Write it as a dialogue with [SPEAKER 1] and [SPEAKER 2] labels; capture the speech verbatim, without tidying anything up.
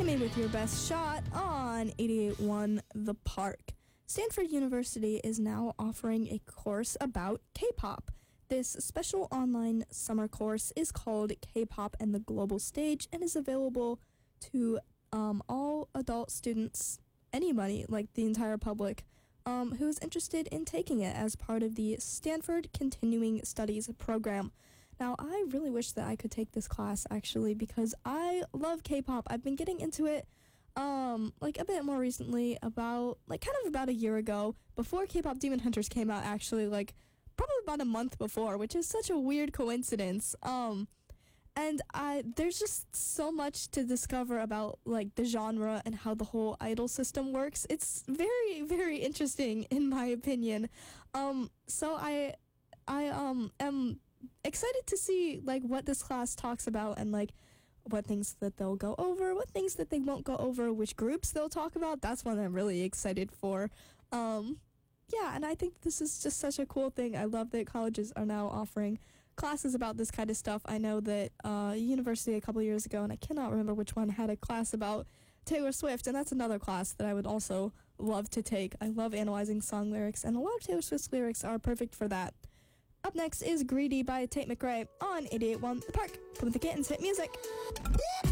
[SPEAKER 1] Me with your best shot on eighty-eight point one The Park. Stanford University is now offering a course about K-pop. This special online summer course is called K-pop and the Global Stage and is available to um, all adult students, anybody, like the entire public, um, who is interested in taking it as part of the Stanford Continuing Studies program. Now, I really wish that I could take this class, actually, because I love K-pop. I've been getting into it, um, like, a bit more recently, about, like, kind of about a year ago, before K-pop Demon Hunters came out, actually, like, probably about a month before, which is such a weird coincidence. Um, and I, there's just so much to discover about, like, the genre and how the whole idol system works. It's very, very interesting, in my opinion. Um, so I, I, um, am excited to see like what this class talks about and like what things that they'll go over, what things that they won't go over, which groups they'll talk about. That's what I'm really excited for. Um, yeah, and I think this is just such a cool thing. I love that colleges are now offering classes about this kind of stuff. I know that uh, university a couple years ago, and I cannot remember which one, had a class about Taylor Swift, and that's another class that I would also love to take. I love analyzing song lyrics, and a lot of Taylor Swift's lyrics are perfect for that. Up next is Greedy by Tate McRae on eighty-eight point one The Park. Come with the kittens, hit music.